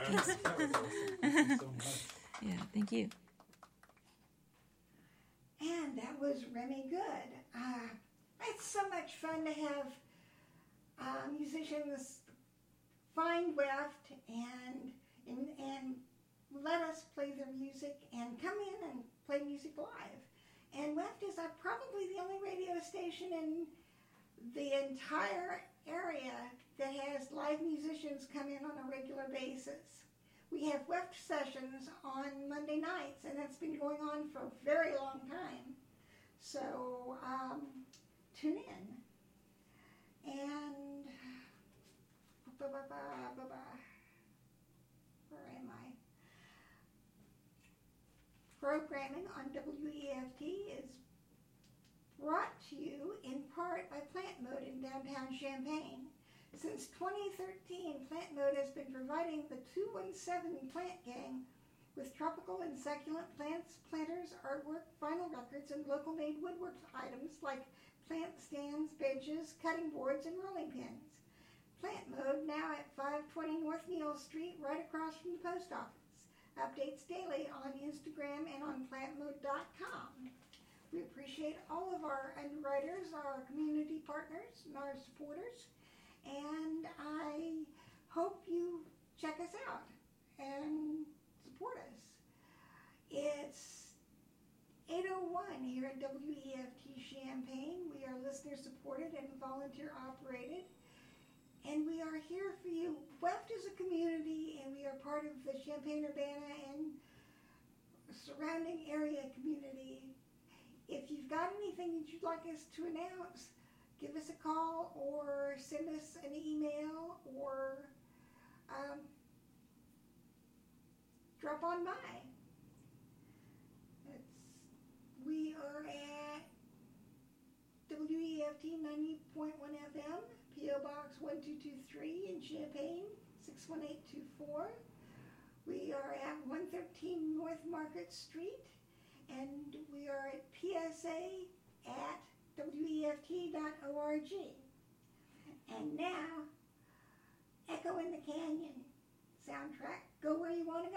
Thanks. That was awesome. Thank you so much. Yeah, thank you. And that was Remy Good. It's so much fun to have musicians find WEFT and let us play their music and come in and play music live. And WEFT is probably the only radio station in the entire area that has live musicians come in on a regular basis. We have WEFT sessions on Monday nights, and that's been going on for a very long time. So tune in. And where am I? Programming on WEFT is brought to you in part by Plant Mode in downtown Champaign. Since 2013, Plant Mode has been providing the 217 Plant Gang with tropical and succulent plants, planters, artwork, vinyl records, and local-made woodwork items like plant stands, benches, cutting boards, and rolling pins. Plant Mode now at 520 North Neal Street, right across from the post office. Updates daily on Instagram and on plantmode.com. We appreciate all of our underwriters, our community partners, and our supporters. And I hope you check us out and support us. It's 8:01 here at WEFT Champaign. We are listener supported and volunteer operated. And we are here for you. WEFT is a community, and we are part of the Champaign-Urbana and surrounding area community. If you've got anything that you'd like us to announce, give us a call or send us an email or drop on by. We are at WEFT 90.1 FM, P.O. Box 1223 in Champaign, 61824. We are at 113 North Market Street, and we are at PSA at WEFT.org. And now, Echo in the Canyon soundtrack, Go Where You Want to